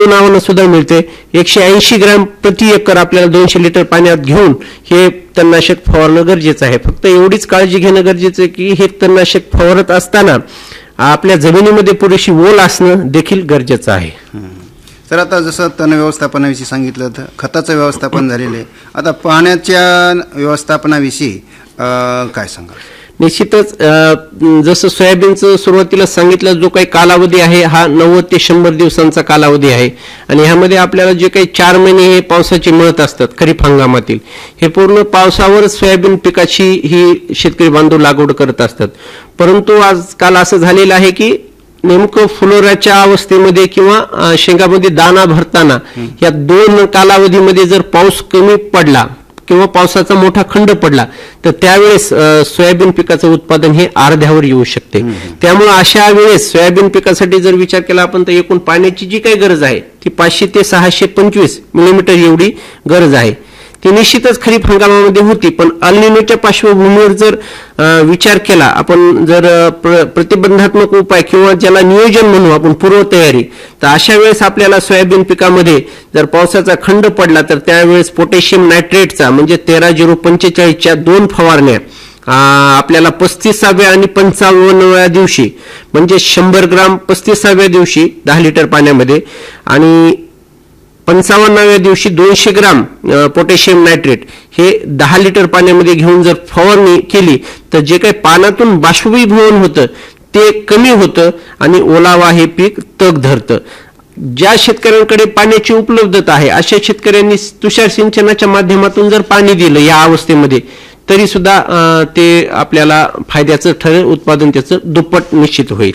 नावानं सुद्धा मिळते. 180 ग्रॅम प्रति एकर आपल्याला 200 लिटर पाण्यात घेऊन हे तणनाशक फवारणं गरजेचं आहे. फक्त एवढीच काळजी घेणं गरजेचं आहे की हे तणनाशक फवारत असताना आपल्या जमिनीमध्ये पुरेशी ओल असणं देखील गरजेचं आहे. तर आता जसं तण व्यवस्थापनाविषयी सांगितलं तर खताचं व्यवस्थापन झालेलं आहे. आता पाण्याच्या व्यवस्थापनाविषयी काय सांगा? निश्चितच जसं सोयाबीनचं सुरुवातीला सांगितलं जो काही कालावधी आहे हा 90 ते 100 दिवसांचा कालावधी आहे आणि ह्यामध्ये आपल्याला जे काही 4 महिने हे पावसाची मिळत असतात खरीप हंगामातील, हे पूर्ण पावसावरच सोयाबीन पिकाची ही शेतकरी बांधव लागवड करत असतात. परंतु आजकाल असं झालेलं आहे की नेमकं फुलोऱ्याच्या अवस्थेमध्ये किंवा शेंगामध्ये दाना भरताना या 2 कालावधीमध्ये जर पाऊस कमी पडला किंवा पावसाचा मोठा खंड पडला तर त्यावेळेस सोयाबीन पिकाचं उत्पादन हे अर्ध्यावर येऊ शकते. त्यामुळे अशा वेळेस सोयाबीन पिकासाठी जर विचार केला आपण तर एकूण पाण्याची जी काही गरज आहे ती 500 ते 625 मिलीमीटर एवढी गरज आहे. ती निश्चितच खरीप हंगामामध्ये होती, पण अल निनोच्या पार्श्वभूमीवर जर विचार केला आपण, जर प्रतिबंधात्मक उपाय किंवा ज्याला नियोजन म्हणू आपण पूर्वतयारी, तर अशा वेळेस आपल्याला सोयाबीन पिकामध्ये जर पावसाचा खंड पडला तर त्यावेळेस पोटॅशियम नायट्रेटचा म्हणजे 13-0-45च्या 2 फवारण्या आपल्याला 35व्या आणि 55व्या दिवशी म्हणजे 100 ग्राम 35व्या दिवशी 10 लिटर पाण्यामध्ये आणि 55व्या दिवशी 200 ग्राम पोटॅशियम नायट्रेट हे 10 लिटर पाण्यामध्ये घेऊन जर फवारणी केली तर जे काही पाण्यातून बाष्पीभवन होतं ते कमी होतं आणि ओलावा हे पीक तग धरतं. ज्या शेतकऱ्यांकडे पाण्याची उपलब्धता आहे अशा शेतकऱ्यांनी तुषार सिंचनाच्या माध्यमातून जर पाणी दिलं या अवस्थेमध्ये तरी सुद्धा ते आपल्याला फायद्याचं ठरेल, उत्पादन त्याचं दुप्पट निश्चित होईल.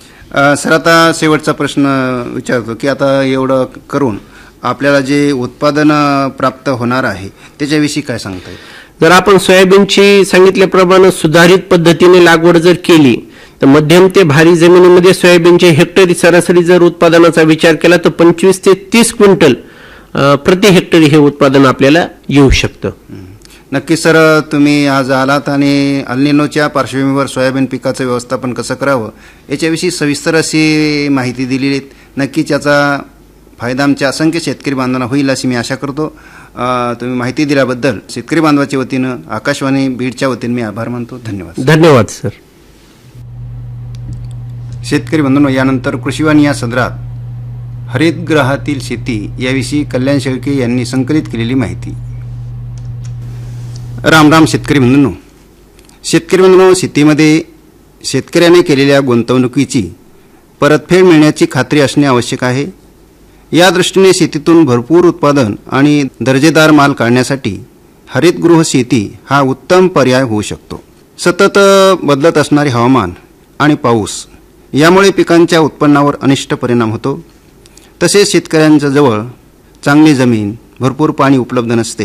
सर आता शेवटचा प्रश्न विचारतो की आता एवढं करून आपल्याला जे उत्पादन प्राप्त होणार आहे त्याच्याविषयी काय सांगता येईल? जर आपण सोयाबीनची सांगितल्याप्रमाणे सुधारित पद्धतीने लागवड जर केली तर मध्यम ते भारी जमिनीमध्ये सोयाबीनचे हेक्टरी सरासरी जर उत्पादनाचा विचार केला तर 25 ते 30 क्विंटल प्रति हेक्टरी हे उत्पादन आपल्याला येऊ शकतं. नक्की सर, तुम्ही आज आलात आणि अल निनोच्या पार्श्वभूमीवर सोयाबीन पिकाचं व्यवस्थापन कसं करावं याच्याविषयी सविस्तर अशी माहिती दिलेली. नक्कीच याचा फायदा आमच्या असंख्य शेतकरी बांधवांना होईल अशी मी आशा करतो. तुम्ही माहिती दिल्याबद्दल शेतकरी बांधवाच्या वतीनं आकाशवाणी बीडच्या वतीनं मी आभार मानतो. धन्यवाद. धन्यवाद सर. शेतकरी बंधूंनो, यानंतर कृषीवाणी या सदरात हरितगृहातील शेती याविषयी कल्याण शेळके यांनी संकलित केलेली माहिती. राम राम शेतकरी बंधूंनो. शेतीमध्ये शेतकऱ्याने केलेल्या गुंतवणुकीची परतफेड मिळण्याची खात्री असणे आवश्यक आहे. या दृष्टीने शेतीतून भरपूर उत्पादन आणि दर्जेदार माल काढण्यासाठी हरितगृह शेती हा उत्तम पर्याय होऊ शकतो. सतत बदलत असणारे हवामान आणि पाऊस यामुळे पिकांच्या उत्पन्नावर अनिष्ट परिणाम होतो. तसेच शेतकऱ्यांच्या जवळ चांगली जमीन, भरपूर पाणी उपलब्ध नसते.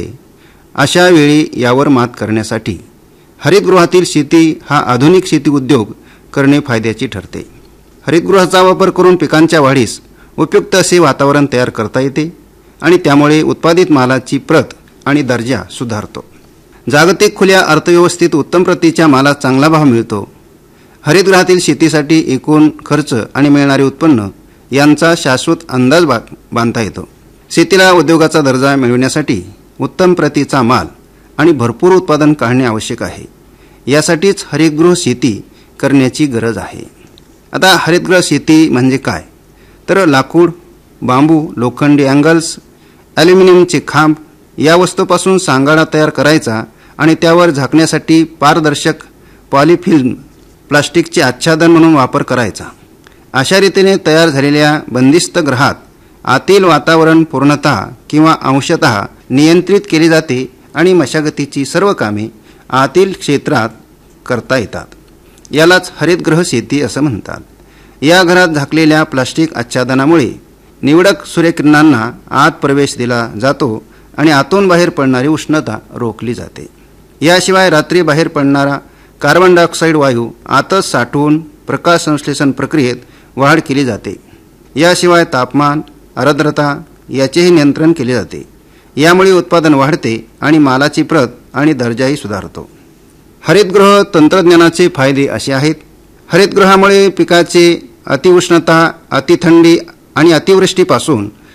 अशा वेळी यावर मात करण्यासाठी हरितगृहातील शेती हा आधुनिक शेती उद्योग करणे फायद्याची ठरते. हरितगृहाचा वापर करून पिकांच्या वाढीस उपयुक्त असे वातावरण तयार करता येते आणि त्यामुळे उत्पादित मालाची प्रत आणि दर्जा सुधारतो. जागतिक खुल्या अर्थव्यवस्थेत उत्तम प्रतीच्या मालास चांगला भाव मिळतो. हरितगृहातील शेतीसाठी एकूण खर्च आणि मिळणारे उत्पन्न यांचा शाश्वत अंदाज बांधता येतो. शेतीला उद्योगाचा दर्जा मिळविण्यासाठी उत्तम प्रतीचा माल आणि भरपूर उत्पादन काढणे आवश्यक आहे. यासाठीच हरितगृह शेती करण्याची गरज आहे. आता हरितगृह शेती म्हणजे काय? तर लाकूड, बांबू, लोखंडी अँगल्स, ॲल्युमिनियमचे खांब या वस्तूपासून सांगाडा तयार करायचा आणि त्यावर झाकण्यासाठी पारदर्शक पॉलिफिल्म प्लास्टिकचे आच्छादन म्हणून वापर करायचा. अशा रीतीने तयार झालेल्या बंदिस्त गृहात आतील वातावरण पूर्णतः किंवा अंशतः नियंत्रित केले जाते आणि मशागतीची सर्व कामे आतील क्षेत्रात करता येतात. यालाच हरितगृह शेती असं म्हणतात. या घरात झाकलेल्या प्लास्टिक आच्छादनामुळे निवडक सूर्यकिरणांना आत प्रवेश दिला जातो आणि आतून बाहेर पडणारी उष्णता रोखली जाते. याशिवाय रात्री बाहेर पडणारा कार्बन डायऑक्साईड वायू आतच साठवून प्रकाश संश्लेषण प्रक्रियेत वाढ केली जाते. याशिवाय तापमान, आर्द्रता याचेही नियंत्रण केले जाते. यामुळे उत्पादन वाढते आणि मालाची प्रत आणि दर्जाही सुधारतो. हरितगृह तंत्रज्ञानाचे फायदे असे आहेत. हरितगृहामुळे पिकाचे अतिउष्णता, अतिथंडी आणि अतिवृष्टीपासून